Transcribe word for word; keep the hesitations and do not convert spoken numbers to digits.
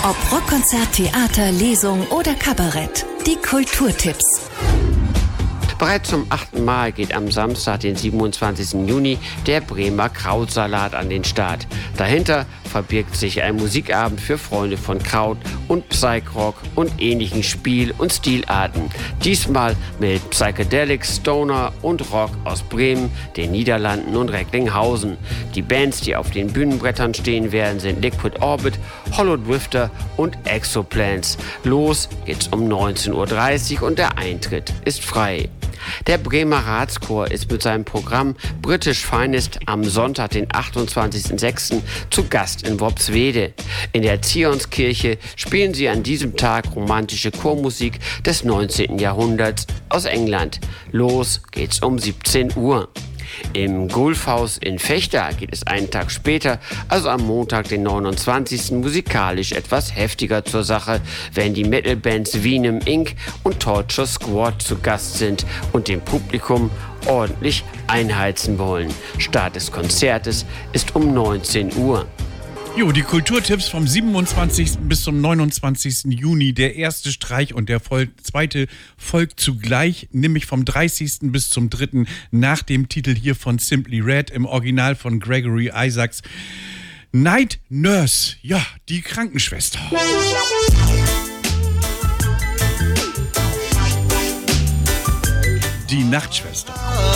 Ob Rockkonzert, Theater, Lesung oder Kabarett. Die Kulturtipps. Bereits zum achten Mal geht am Samstag, den siebenundzwanzigsten Juni, der Bremer Krautsalat an den Start. Dahinter verbirgt sich ein Musikabend für Freunde von Kraut und Psych-Rock und ähnlichen Spiel- und Stilarten. Diesmal mit Psychedelics, Stoner und Rock aus Bremen, den Niederlanden und Recklinghausen. Die Bands, die auf den Bühnenbrettern stehen werden, sind Liquid Orbit, Hollow Drifter und Exoplants. Los geht's um neunzehn Uhr dreißig und der Eintritt ist frei. Der Bremer Ratschor ist mit seinem Programm British Finest am Sonntag, den achtundzwanzigsten sechsten zu Gast in Worpswede. In der Zionskirche spielen sie an diesem Tag romantische Chormusik des neunzehnten Jahrhunderts aus England. Los geht's um siebzehn Uhr. Im Gulfhaus in Vechta geht es einen Tag später, also am Montag, den neunundzwanzigsten musikalisch etwas heftiger zur Sache, wenn die Metalbands Venom Incorporated und Torture Squad zu Gast sind und dem Publikum ordentlich einheizen wollen. Start des Konzertes ist um neunzehn Uhr. Jo, die Kulturtipps vom siebenundzwanzigsten bis zum neunundzwanzigsten Juni. Der erste Streich und der Vol- zweite folgt zugleich, nämlich vom dreißigsten bis zum dritten nach dem Titel hier von Simply Red, im Original von Gregory Isaacs. Night Nurse, ja, die Krankenschwester. Die Nachtschwester.